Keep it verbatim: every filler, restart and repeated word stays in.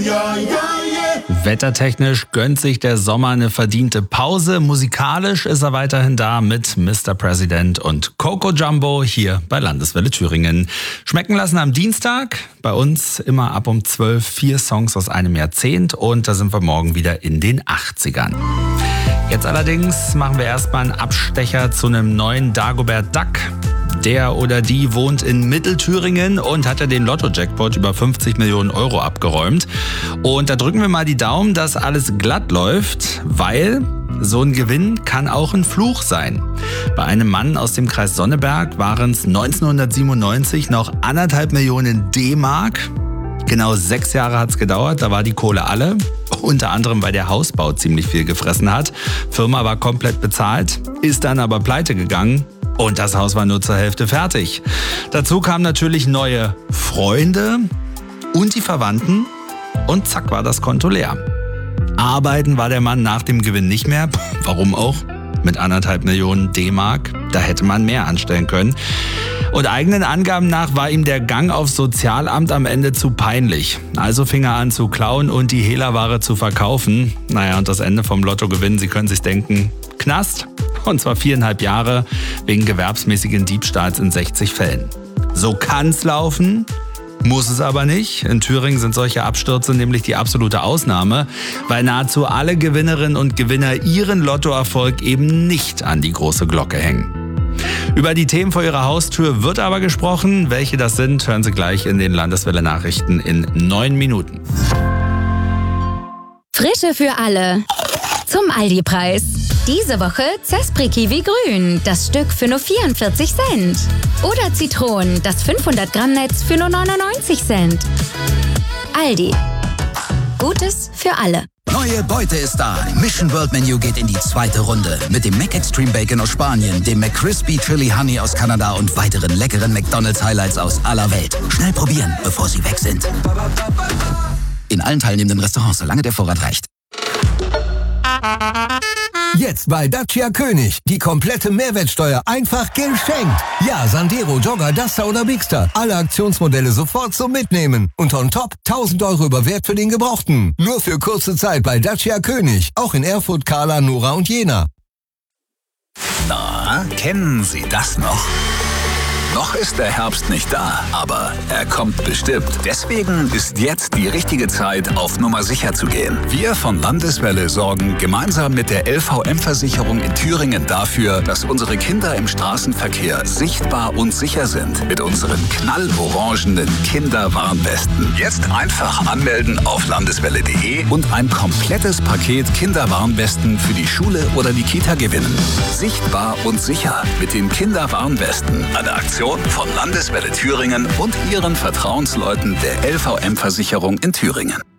Ja, ja, yeah. Wettertechnisch gönnt sich der Sommer eine verdiente Pause. Musikalisch ist er weiterhin da mit Mister President und Coco Jumbo hier bei Landeswelle Thüringen. Schmecken lassen am Dienstag. Bei uns immer ab um zwölf vier Songs aus einem Jahrzehnt. Und da sind wir morgen wieder in den achtzigern. Jetzt allerdings machen wir erstmal einen Abstecher zu einem neuen Dagobert Duck. Der oder die wohnt in Mittelthüringen und hat ja den Lotto-Jackpot über fünfzig Millionen Euro abgeräumt. Und da drücken wir mal die Daumen, dass alles glatt läuft, weil so ein Gewinn kann auch ein Fluch sein. Bei einem Mann aus dem Kreis Sonneberg waren es neunzehnhundertsiebenundneunzig noch anderthalb Millionen D-Mark. Genau sechs Jahre hat es gedauert, da war die Kohle alle. Unter anderem, weil der Hausbau ziemlich viel gefressen hat. Firma war komplett bezahlt, ist dann aber pleite gegangen. Und das Haus war nur zur Hälfte fertig. Dazu kamen natürlich neue Freunde und die Verwandten und zack war das Konto leer. Arbeiten war der Mann nach dem Gewinn nicht mehr. Warum auch? Mit anderthalb Millionen D-Mark. Da hätte man mehr anstellen können. Und eigenen Angaben nach war ihm der Gang aufs Sozialamt am Ende zu peinlich. Also fing er an zu klauen und die Hehlerware zu verkaufen. Naja, und das Ende vom Lottogewinn, Sie können sich denken, Knast. Und zwar viereinhalb Jahre wegen gewerbsmäßigen Diebstahls in sechzig Fällen. So kann's laufen, muss es aber nicht. In Thüringen sind solche Abstürze nämlich die absolute Ausnahme, weil nahezu alle Gewinnerinnen und Gewinner ihren Lottoerfolg eben nicht an die große Glocke hängen. Über die Themen vor Ihrer Haustür wird aber gesprochen. Welche das sind, hören Sie gleich in den Landeswelle-Nachrichten in neun Minuten. Frische für alle. Zum Aldi-Preis. Diese Woche Zespri Kiwi Grün, das Stück für nur vierundvierzig Cent. Oder Zitronen, das fünfhundert Gramm Netz für nur neunundneunzig Cent. Aldi. Gutes für alle. Neue Beute ist da. Mission World Menu geht in die zweite Runde. Mit dem McExtreme Bacon aus Spanien, dem McCrispy Chili Honey aus Kanada und weiteren leckeren McDonald's Highlights aus aller Welt. Schnell probieren, bevor sie weg sind. In allen teilnehmenden Restaurants, solange der Vorrat reicht. Jetzt bei Dacia König. Die komplette Mehrwertsteuer einfach geschenkt. Ja, Sandero, Jogger, Duster oder Bigster. Alle Aktionsmodelle sofort zum Mitnehmen. Und on top tausend Euro über Wert für den Gebrauchten. Nur für kurze Zeit bei Dacia König. Auch in Erfurt, Kahla, Nora und Jena. Na, kennen Sie das noch? Noch ist der Herbst nicht da, aber er kommt bestimmt. Deswegen ist jetzt die richtige Zeit, auf Nummer sicher zu gehen. Wir von Landeswelle sorgen gemeinsam mit der L V M-Versicherung in Thüringen dafür, dass unsere Kinder im Straßenverkehr sichtbar und sicher sind. Mit unseren knallorangenen Kinderwarnwesten. Jetzt einfach anmelden auf landeswelle punkt de und ein komplettes Paket Kinderwarnwesten für die Schule oder die Kita gewinnen. Sichtbar und sicher mit den Kinderwarnwesten. Eine Aktion von Landeswelle Thüringen und ihren Vertrauensleuten der L V M-Versicherung in Thüringen.